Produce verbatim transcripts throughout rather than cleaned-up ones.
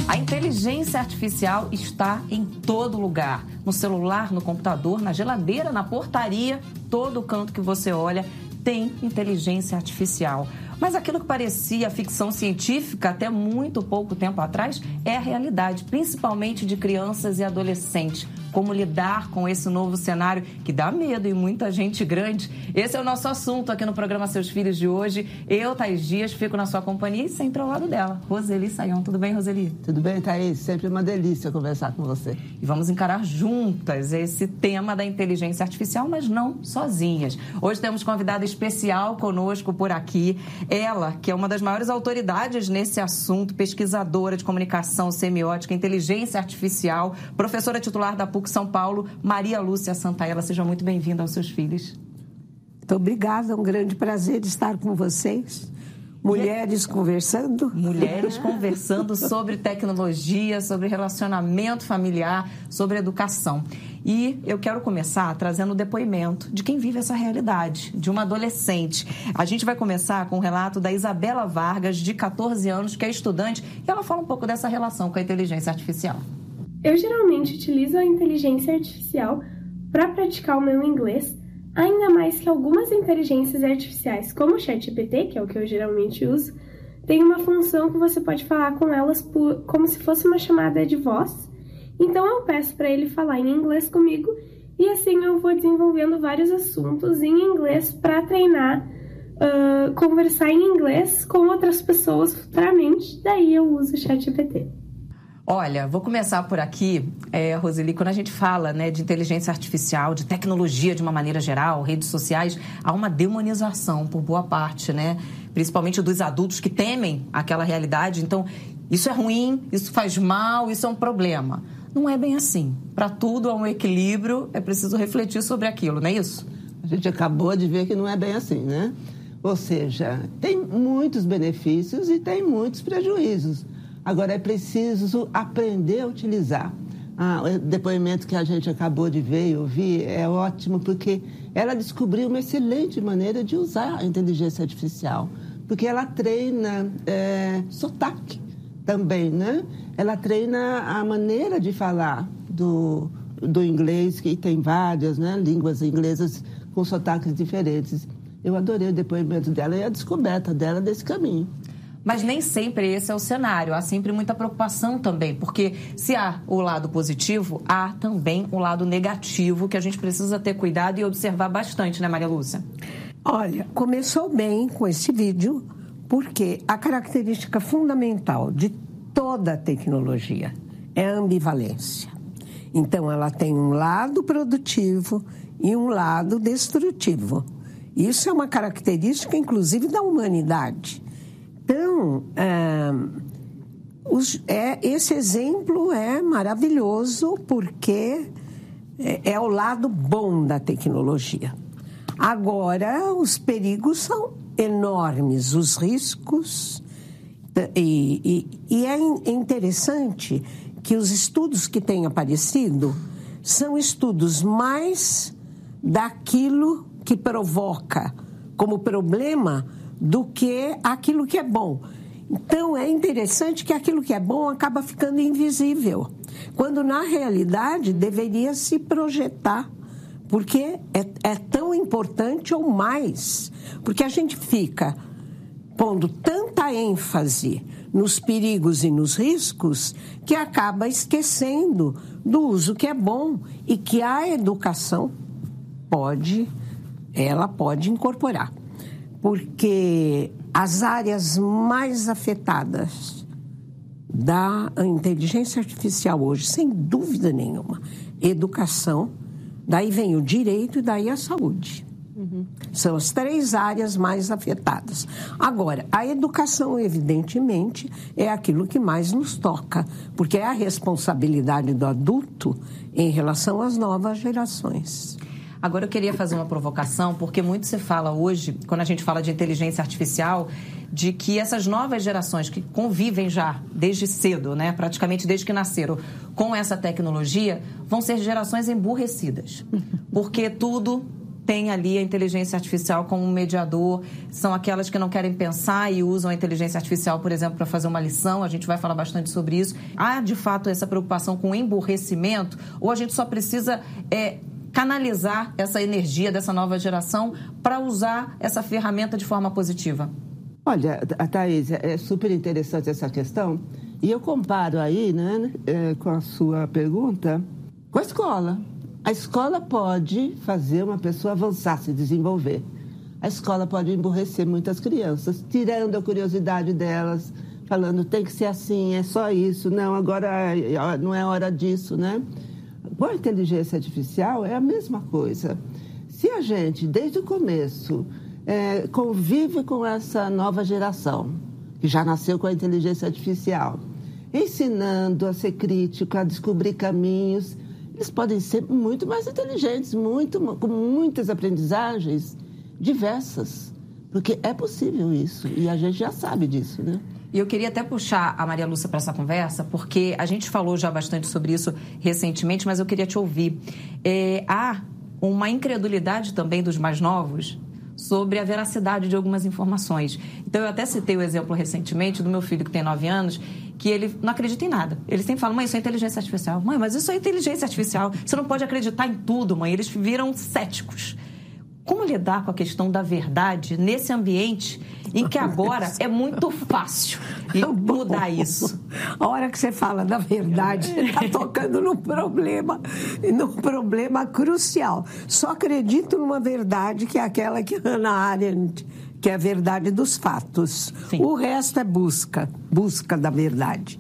A inteligência artificial está em todo lugar. No celular, no computador, na geladeira, na portaria, todo canto que você olha tem inteligência artificial. Mas aquilo que parecia ficção científica até muito pouco tempo atrás é a realidade, principalmente de crianças e adolescentes. Como lidar com esse novo cenário que dá medo em muita gente grande. Esse é o nosso assunto aqui no programa Seus Filhos de hoje. Eu, Thaís Dias, fico na sua companhia e sempre ao lado dela. Roseli Sayão. Tudo bem, Roseli? Tudo bem, Thaís. Sempre uma delícia conversar com você. E vamos encarar juntas esse tema da inteligência artificial, mas não sozinhas. Hoje temos convidada especial conosco por aqui. Ela, que é uma das maiores autoridades nesse assunto, pesquisadora de comunicação semiótica, inteligência artificial, professora titular da P U C São Paulo, Maria Lúcia Santaella. Seja muito bem-vinda aos Seus Filhos. Muito obrigada, é um grande prazer estar com vocês. Mulheres conversando. Mulheres conversando sobre tecnologia, sobre relacionamento familiar, sobre educação. E eu quero começar trazendo o depoimento de quem vive essa realidade, de uma adolescente. A gente vai começar com o relato da Isabela Vargas, de catorze anos, que é estudante, e ela fala um pouco dessa relação com a inteligência artificial. Eu geralmente utilizo a inteligência artificial para praticar o meu inglês, ainda mais que algumas inteligências artificiais, como o ChatGPT, que é o que eu geralmente uso, tem uma função que você pode falar com elas por, como se fosse uma chamada de voz. Então eu peço para ele falar em inglês comigo e assim eu vou desenvolvendo vários assuntos em inglês para treinar, uh, conversar em inglês com outras pessoas futuramente. Daí eu uso o ChatGPT. Olha, vou começar por aqui, é, Roseli, quando a gente fala, né, de inteligência artificial, de tecnologia de uma maneira geral, redes sociais, há uma demonização por boa parte, né? Principalmente dos adultos que temem aquela realidade. Então, isso é ruim, isso faz mal, isso é um problema. Não é bem assim. Para tudo há um equilíbrio, é preciso refletir sobre aquilo, não é isso? A gente acabou de ver que não é bem assim, né? Ou seja, tem muitos benefícios e tem muitos prejuízos. Agora, é preciso aprender a utilizar. Ah, o depoimento que a gente acabou de ver e ouvir é ótimo, porque ela descobriu uma excelente maneira de usar a inteligência artificial, porque ela treina é, sotaque também, né? Ela treina a maneira de falar do, do inglês, que tem várias, né, línguas inglesas com sotaques diferentes. Eu adorei o depoimento dela e a descoberta dela desse caminho. Mas nem sempre esse é o cenário, há sempre muita preocupação também, porque se há o lado positivo, há também o lado negativo que a gente precisa ter cuidado e observar bastante, né, Maria Lúcia? Olha, começou bem com esse vídeo, porque a característica fundamental de toda a tecnologia é a ambivalência. Então, ela tem um lado produtivo e um lado destrutivo. Isso é uma característica, inclusive, da humanidade. Então, é, os, é, esse exemplo é maravilhoso porque é, é o lado bom da tecnologia. Agora, os perigos são enormes, os riscos. E, e, e é interessante que os estudos que têm aparecido são estudos mais daquilo que provoca como problema do que aquilo que é bom. Então, é interessante que aquilo que é bom acaba ficando invisível, quando, na realidade, deveria se projetar, porque é, é tão importante ou mais, porque a gente fica pondo tanta ênfase nos perigos e nos riscos que acaba esquecendo do uso que é bom e que a educação pode, ela pode incorporar. Porque as áreas mais afetadas da inteligência artificial hoje, sem dúvida nenhuma, educação, daí vem o direito e daí a saúde. Uhum. São as três áreas mais afetadas. Agora, a educação, evidentemente, é aquilo que mais nos toca, porque é a responsabilidade do adulto em relação às novas gerações. Agora, eu queria fazer uma provocação, porque muito se fala hoje, quando a gente fala de inteligência artificial, de que essas novas gerações que convivem já desde cedo, né, praticamente desde que nasceram, com essa tecnologia, vão ser gerações emburrecidas. Porque tudo tem ali a inteligência artificial como um mediador, são aquelas que não querem pensar e usam a inteligência artificial, por exemplo, para fazer uma lição. A gente vai falar bastante sobre isso. Há, de fato, essa preocupação com o emburrecimento, ou a gente só precisa é, canalizar essa energia dessa nova geração para usar essa ferramenta de forma positiva? Olha, Thaís, é super interessante essa questão. E eu comparo aí, né, com a sua pergunta, com a escola. A escola pode fazer uma pessoa avançar, se desenvolver. A escola pode emburrecer muitas crianças, tirando a curiosidade delas, falando, tem que ser assim, é só isso, não, agora não é hora disso, né? Com a inteligência artificial é a mesma coisa. Se a gente, desde o começo, é, convive com essa nova geração, que já nasceu com a inteligência artificial, ensinando a ser crítico, a descobrir caminhos, eles podem ser muito mais inteligentes, muito, com muitas aprendizagens diversas, porque é possível isso, e a gente já sabe disso, né? E eu queria até puxar a Maria Lúcia para essa conversa, porque a gente falou já bastante sobre isso recentemente, mas eu queria te ouvir. É, há uma incredulidade também dos mais novos sobre a veracidade de algumas informações. Então, eu até citei o exemplo recentemente do meu filho, que tem nove anos, que ele não acredita em nada. Ele sempre fala, mãe, isso é inteligência artificial. Mãe, mas isso é inteligência artificial. Você não pode acreditar em tudo, mãe. Eles viram céticos. Como lidar com a questão da verdade nesse ambiente em que agora é muito fácil mudar isso? A hora que você fala da verdade, está tocando num problema, num problema crucial. Só acredito numa verdade que é aquela que Hannah Arendt, que é a verdade dos fatos. Sim. O resto é busca, busca da verdade.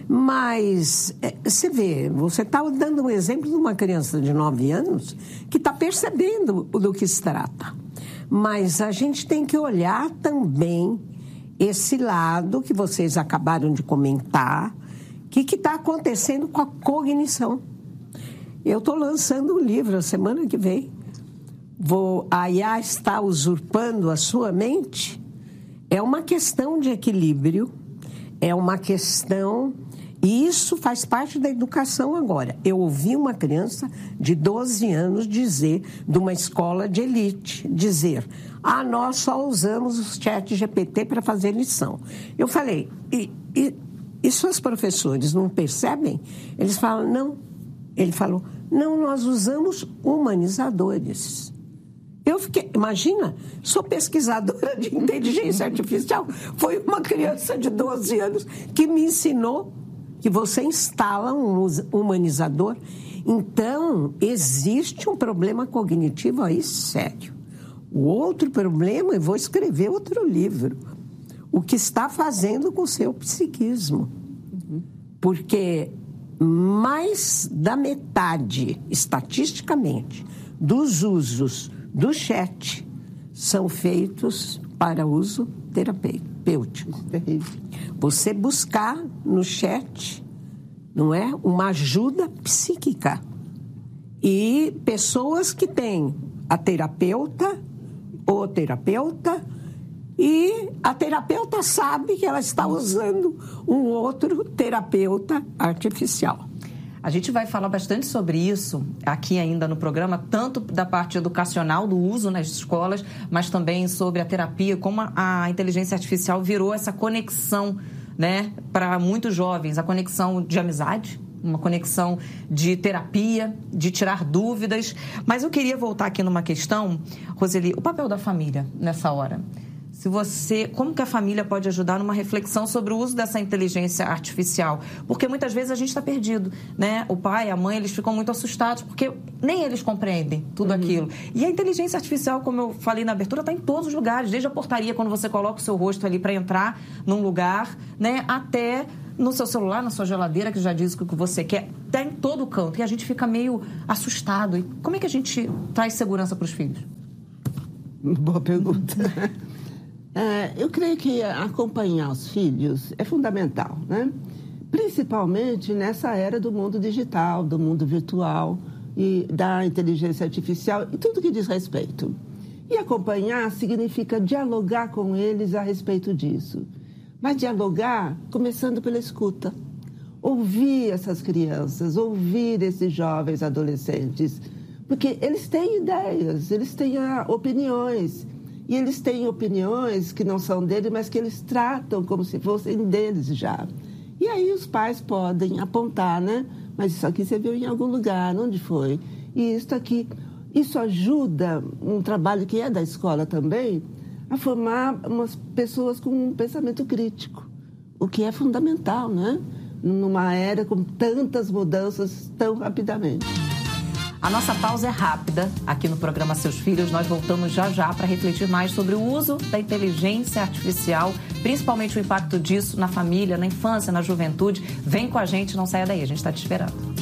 Mas, você vê, você está dando um exemplo de uma criança de nove anos que está percebendo do que se trata. Mas a gente tem que olhar também esse lado que vocês acabaram de comentar, que está acontecendo com a cognição. Eu estou lançando um livro a semana que vem. Vou, a I A está usurpando a sua mente? É uma questão de equilíbrio, é uma questão... E isso faz parte da educação agora. Eu ouvi uma criança de doze anos dizer, de uma escola de elite, dizer, ah, nós só usamos o chat G P T para fazer lição. Eu falei, e, e, e seus professores não percebem? Eles falam, não. Ele falou, não, nós usamos humanizadores. Eu fiquei, imagina, sou pesquisadora de inteligência artificial, foi uma criança de doze anos que me ensinou que você instala um humanizador. Então, existe um problema cognitivo aí sério. O outro problema, eu vou escrever outro livro, o que está fazendo com o seu psiquismo. Porque mais da metade, estatisticamente, dos usos do chat são feitos para uso terapêutico. Você buscar no chat, não é, uma ajuda psíquica. E pessoas que têm a terapeuta ou terapeuta, e a terapeuta sabe que ela está usando um outro terapeuta artificial. A gente vai falar bastante sobre isso aqui ainda no programa, tanto da parte educacional, do uso nas escolas, mas também sobre a terapia, como a inteligência artificial virou essa conexão, né, para muitos jovens, a conexão de amizade, uma conexão de terapia, de tirar dúvidas. Mas eu queria voltar aqui numa questão, Roseli, o papel da família nessa hora. Se você, como que a família pode ajudar numa reflexão sobre o uso dessa inteligência artificial? Porque muitas vezes a gente está perdido, né? O pai, a mãe, eles ficam muito assustados, porque nem eles compreendem tudo uhum. aquilo. E a inteligência artificial, como eu falei na abertura, está em todos os lugares, desde a portaria, quando você coloca o seu rosto ali para entrar num lugar, né? Até no seu celular, na sua geladeira, que já diz o que você quer, está em todo canto. E a gente fica meio assustado. E como é que a gente traz segurança para os filhos? Boa pergunta. É, eu creio que acompanhar os filhos é fundamental, né? Principalmente nessa era do mundo digital, do mundo virtual e da inteligência artificial e tudo que diz respeito. E acompanhar significa dialogar com eles a respeito disso. Mas dialogar começando pela escuta. Ouvir essas crianças, ouvir esses jovens adolescentes. Porque eles têm ideias, eles têm ah, opiniões. E eles têm opiniões que não são dele, mas que eles tratam como se fossem deles já. E aí os pais podem apontar, né? Mas isso aqui você viu em algum lugar, onde foi? E isso aqui, isso ajuda um trabalho que é da escola também, a formar umas pessoas com um pensamento crítico, o que é fundamental, né? Numa era com tantas mudanças tão rapidamente. A nossa pausa é rápida. Aqui no programa Seus Filhos, nós voltamos já já para refletir mais sobre o uso da inteligência artificial, principalmente o impacto disso na família, na infância, na juventude. Vem com a gente, não saia daí, a gente está te esperando.